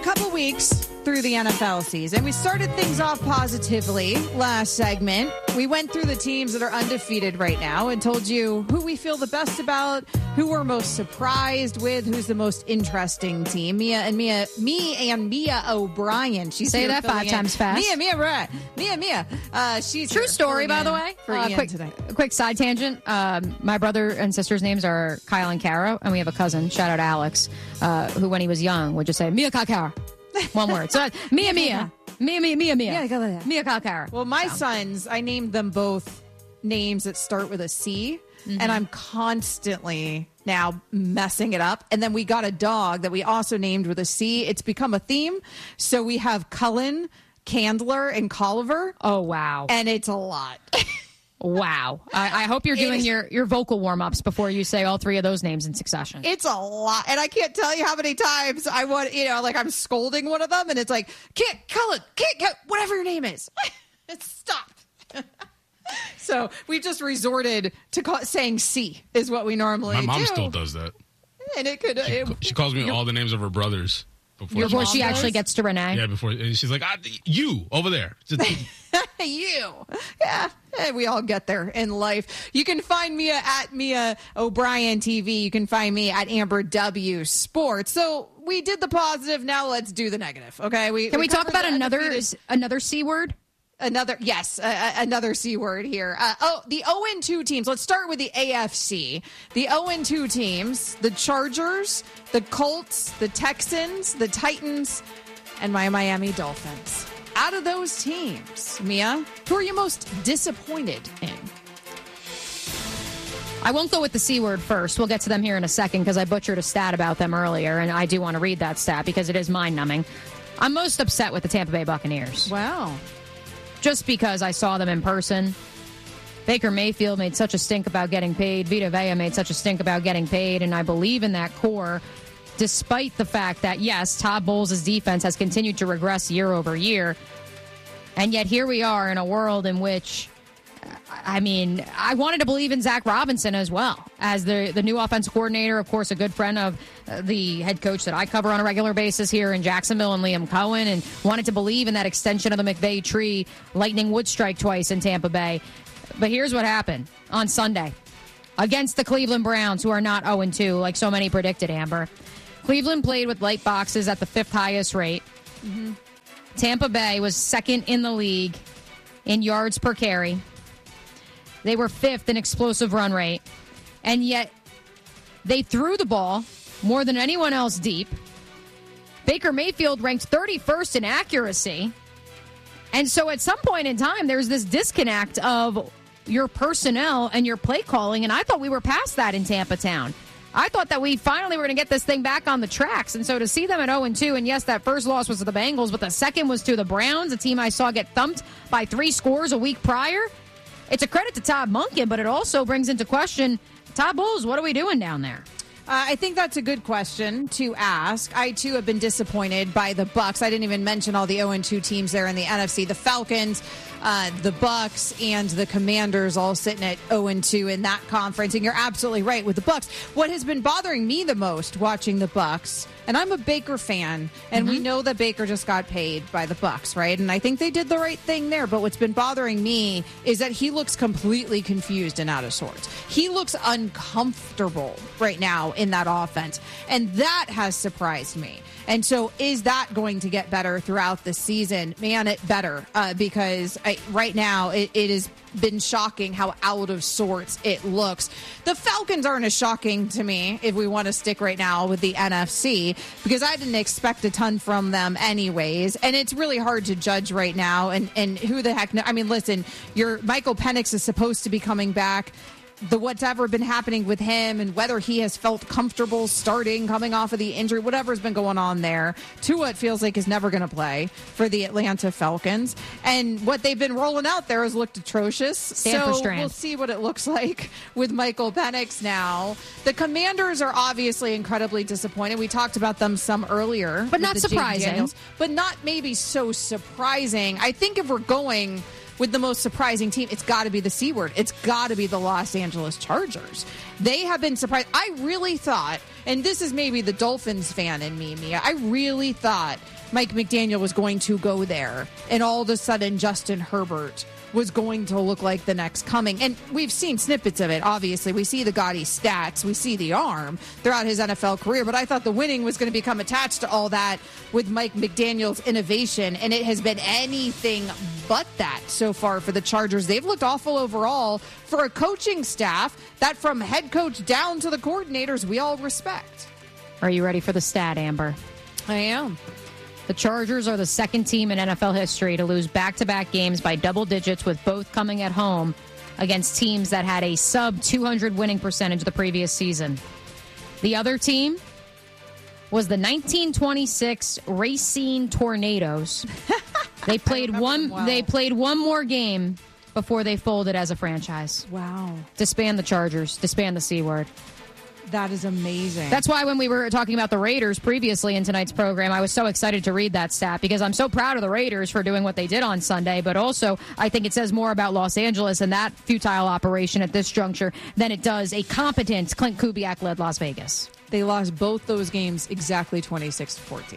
a couple weeks through the NFL season. We started things off positively last segment. We went through the teams that are undefeated right now and told you who we feel the best about, who we're most surprised with, who's the most interesting team. Me and Mia O'Brien. She's Say that 5 times fast. Mia. She's true story, by the way. Quick side tangent. My brother and sister's names are Kyle and Kara, and we have a cousin, shout out Alex, who when he was young would just say Mia Kakara. One word. So Mia. Yeah, go ahead. Mia Kakara. Well, my sons, I named them both names that start with a C, and I'm constantly now messing it up. And then we got a dog that we also named with a C. It's become a theme. So we have Cullen, Candler, and Colliver. Oh, wow. And it's a lot. Wow. I hope you're doing your vocal warm-ups before you say all 3 of those names in succession. It's a lot. And I can't tell you how many times I want, I'm scolding one of them, and it's like, Cullen, whatever your name is. Stop. So we've just resorted to saying C is what we normally do. My mom still does that. And it could. She calls me all the names of her brothers. Before she actually gets to Renee? Yeah, before. And she's like, you, over there. You. Yeah, we all get there in life. You can find Mia at Mia O'Brien TV. You can find me at Amber W Sports. So we did the positive. Now let's do the negative. Okay. Can we talk about another C word? Another C word here. The 0-2 teams. Let's start with the AFC. The 0-2 teams, the Chargers, the Colts, the Texans, the Titans, and my Miami Dolphins. Out of those teams, Mia, who are you most disappointed in? I won't go with the C word first. We'll get to them here in a second because I butchered a stat about them earlier, and I do want to read that stat because it is mind-numbing. I'm most upset with the Tampa Bay Buccaneers. Wow. Just because I saw them in person. Baker Mayfield made such a stink about getting paid. Vita Vea made such a stink about getting paid. And I believe in that core, despite the fact that, yes, Todd Bowles' defense has continued to regress year over year. And yet here we are in a world in which, I wanted to believe in Zach Robinson as well as the new offensive coordinator, of course, a good friend of the head coach that I cover on a regular basis here in Jacksonville and Liam Cohen, and wanted to believe in that extension of the McVay tree. Lightning would strike twice in Tampa Bay. But here's what happened on Sunday against the Cleveland Browns, who are not 0-2 like so many predicted, Amber. Cleveland played with light boxes at the 5th highest rate. Mm-hmm. Tampa Bay was second in the league in yards per carry. They were 5th in explosive run rate. And yet they threw the ball more than anyone else deep. Baker Mayfield ranked 31st in accuracy. And so at some point in time, there's this disconnect of your personnel and your play calling. And I thought we were past that in Tampa Town. I thought that we finally were going to get this thing back on the tracks. And so to see them at 0-2, and yes, that first loss was to the Bengals, but the second was to the Browns, a team I saw get thumped by 3 scores a week prior. It's a credit to Todd Monken, but it also brings into question, Todd Bowles, what are we doing down there? I think that's a good question to ask. I, too, have been disappointed by the Bucs. I didn't even mention all the 0-2 teams there in the NFC. The Falcons, the Bucs, and the Commanders all sitting at 0-2 in that conference. And you're absolutely right with the Bucs. What has been bothering me the most watching the Bucs, and I'm a Baker fan, and we know that Baker just got paid by the Bucs, right? And I think they did the right thing there. But what's been bothering me is that he looks completely confused and out of sorts. He looks uncomfortable right now in that offense. And that has surprised me. And so is that going to get better throughout the season? Man, it better because right now it has been shocking how out of sorts it looks. The Falcons aren't as shocking to me if we want to stick right now with the NFC because I didn't expect a ton from them anyways. And it's really hard to judge right now. And who the heck knows? I mean, listen, your Michael Penix is supposed to be coming back. What's ever been happening with him and whether he has felt comfortable starting, coming off of the injury, whatever's been going on there. Tua, it feels like, is never going to play for the Atlanta Falcons. And what they've been rolling out there has looked atrocious. So we'll see what it looks like with Michael Penix now. The Commanders are obviously incredibly disappointed. We talked about them some earlier. But not surprising. But not maybe so surprising. I think if we're going with the most surprising team, it's got to be the C word. It's got to be the Los Angeles Chargers. They have been surprised. I really thought, and this is maybe the Dolphins fan in me, Mia, I really thought Mike McDaniel was going to go there, and all of a sudden Justin Herbert was going to look like the next coming. And we've seen snippets of it, obviously. We see the gaudy stats. We see the arm throughout his NFL career. But I thought the winning was going to become attached to all that with Mike McDaniel's innovation. And it has been anything but that so far for the Chargers. They've looked awful overall for a coaching staff that from head coach down to the coordinators we all respect. Are you ready for the stat, Amber? I am. The Chargers are the second team in NFL history to lose back-to-back games by double digits, with both coming at home against teams that had a sub-200 winning percentage the previous season. The other team was the 1926 Racine Tornadoes. They played one more game before they folded as a franchise. Wow. Disband the Chargers. Disband the C word. That is amazing. That's why when we were talking about the Raiders previously in tonight's program, I was so excited to read that stat because I'm so proud of the Raiders for doing what they did on Sunday. But also, I think it says more about Los Angeles and that futile operation at this juncture than it does a competent Clint Kubiak-led Las Vegas. They lost both those games exactly 26-14.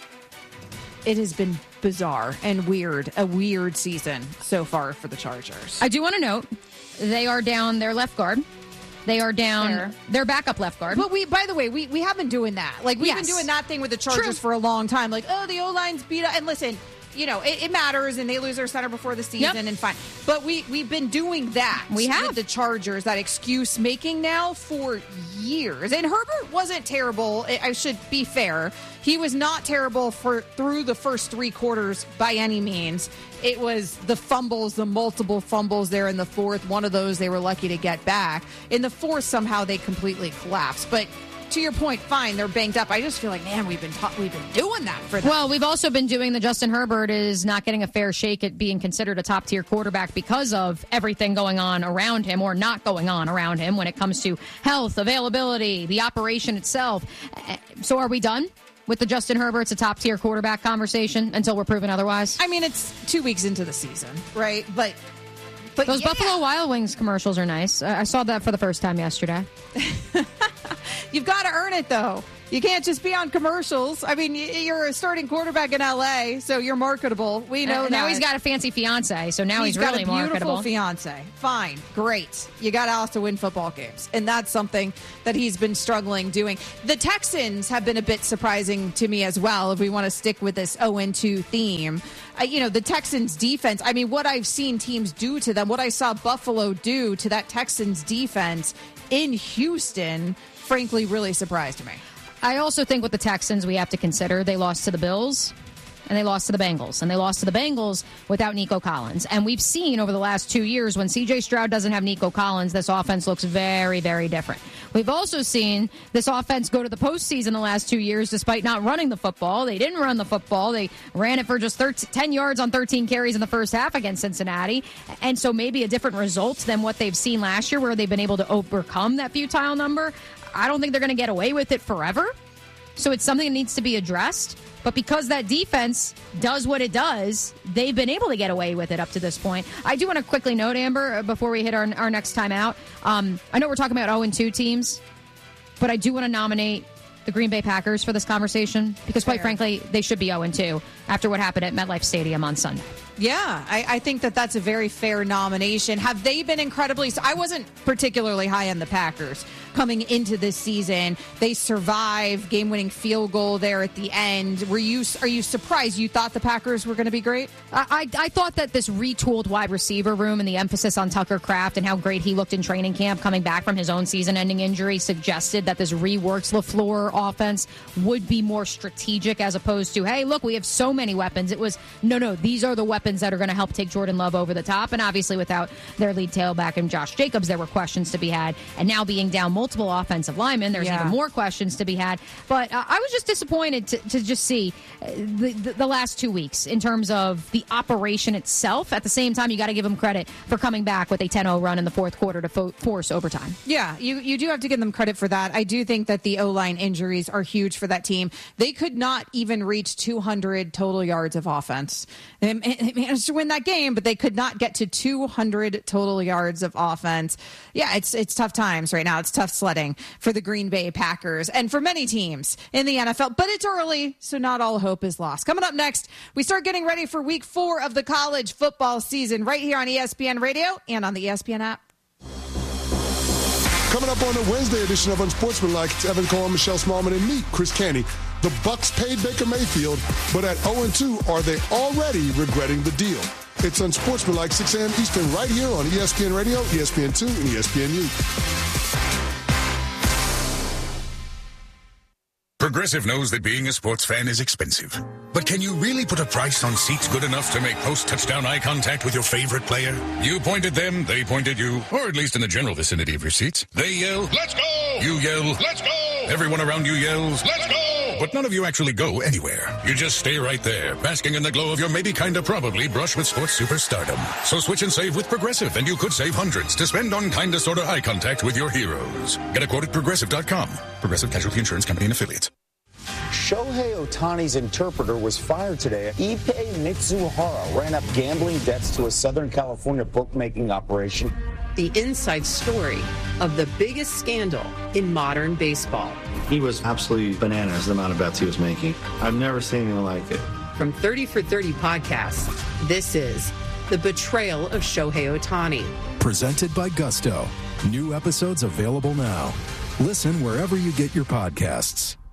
It has been bizarre and weird, a weird season so far for the Chargers. I do want to note, they are down their left guard. They are down their backup left guard. But by the way, we have been doing that. Like, we've been doing that thing with the Chargers for a long time. Like, oh, the O-line's beat up. And listen, you know, it matters, and they lose their center before the season, and fine. But we've been doing that with the Chargers, that excuse making now for years. And Herbert wasn't terrible. I should be fair. He was not terrible through the first three quarters by any means. It was the fumbles, the multiple fumbles there in the fourth. One of those they were lucky to get back. In the fourth, somehow they completely collapsed. But to your point, fine, they're banged up. I just feel like, man, we've been doing that for them. Well, we've also been doing the Justin Herbert is not getting a fair shake at being considered a top-tier quarterback because of everything going on around him or not going on around him when it comes to health, availability, the operation itself. So are we done with the Justin Herbert's a top-tier quarterback conversation until we're proven otherwise? I mean, it's 2 weeks into the season, right? But those Buffalo Wild Wings commercials are nice. I saw that for the first time yesterday. You've got to earn it, though. You can't just be on commercials. I mean, you're a starting quarterback in L.A., so you're marketable. We know that. Now he's got a fancy fiancé, so now he's really marketable. He's got a beautiful fiancé. Fine. Great. You got Alice to win football games, and that's something that he's been struggling doing. The Texans have been a bit surprising to me as well, if we want to stick with this 0-2 theme. The Texans defense, I mean, what I've seen teams do to them, what I saw Buffalo do to that Texans defense in Houston, frankly, really surprised me. I also think with the Texans, we have to consider they lost to the Bills and they lost to the Bengals. And they lost to the Bengals without Nico Collins. And we've seen over the last 2 years when C.J. Stroud doesn't have Nico Collins, this offense looks very, very different. We've also seen this offense go to the postseason the last 2 years despite not running the football. They didn't run the football. They ran it for just 10 yards on 13 carries in the first half against Cincinnati. And so maybe a different result than what they've seen last year where they've been able to overcome that futile number. I don't think they're going to get away with it forever. So it's something that needs to be addressed. But because that defense does what it does, they've been able to get away with it up to this point. I do want to quickly note, Amber, before we hit our next time out. I know we're talking about 0-2 teams, but I do want to nominate the Green Bay Packers for this conversation because, quite frankly, they should be 0-2 after what happened at MetLife Stadium on Sunday. Yeah, I think that's a very fair nomination. Have they been incredibly... I wasn't particularly high on the Packers coming into this season. They survived, game-winning field goal there at the end. Are you surprised? You thought the Packers were going to be great? I thought that this retooled wide receiver room and the emphasis on Tucker Kraft and how great he looked in training camp coming back from his own season-ending injury suggested that this reworked LaFleur offense would be more strategic as opposed to, hey, look, we have so many weapons. It was, no, these are the weapons that are going to help take Jordan Love over the top. And obviously without their lead tailback and Josh Jacobs, there were questions to be had. And now being down multiple offensive linemen, there's even more questions to be had. But I was just disappointed to just see the last 2 weeks in terms of the operation itself. At the same time, you got to give them credit for coming back with a 10-0 run in the fourth quarter to force overtime. Yeah, you do have to give them credit for that. I do think that the O-line injuries are huge for that team. They could not even reach 200 total total yards of offense. They managed to win that game, but they could not get to 200 total yards of offense. Yeah, it's tough times right now. It's tough sledding for the Green Bay Packers and for many teams in the NFL, but it's early, so not all hope is lost. Coming up next, we start getting ready for week 4 of the college football season right here on ESPN Radio and on the ESPN app. Coming up on the Wednesday edition of Unsportsmanlike, it's Evan Cohen, Michelle Smallman, and me, Chris Canty. The Bucs paid Baker Mayfield, but at 0-2, are they already regretting the deal? It's Unsportsmanlike, 6 a.m. Eastern, right here on ESPN Radio, ESPN2, and ESPNU. Progressive knows that being a sports fan is expensive. But can you really put a price on seats good enough to make post-touchdown eye contact with your favorite player? You point at them, they point at you, or at least in the general vicinity of your seats. They yell, "Let's go!" You yell, "Let's go!" Everyone around you yells, "Let's go!" But none of you actually go anywhere. You just stay right there, basking in the glow of your maybe kinda probably brush with sports superstardom. So switch and save with Progressive, and you could save hundreds to spend on kinda sorta eye contact with your heroes. Get a quote at Progressive.com. Progressive Casualty Insurance Company and Affiliates. Shohei Ohtani's interpreter was fired today. Ippei Mitsuhara ran up gambling debts to a Southern California bookmaking operation. The inside story of the biggest scandal in modern baseball. He was absolutely bananas, the amount of bets he was making. I've never seen anything like it. From 30 for 30 podcasts, this is The Betrayal of Shohei Ohtani. Presented by Gusto. New episodes available now. Listen wherever you get your podcasts.